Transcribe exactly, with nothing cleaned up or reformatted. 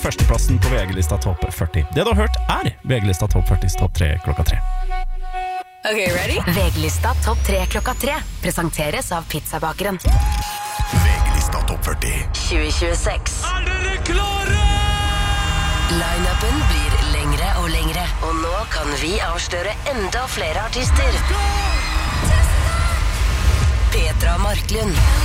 Førsteplassen på V G-lista Topp førti. Det du har hørt er V G-lista Topp førtis Topp tre klokka tre. Ok, ready? V G-lista Topp tre klokka tre presenteres av Pizzabakeren. V G-lista Topp førti tjue tjueseks. Er dere klare? Line-upen blir lengre og lengre, og nå kan vi avsløre enda flere artister. Petra Marklund.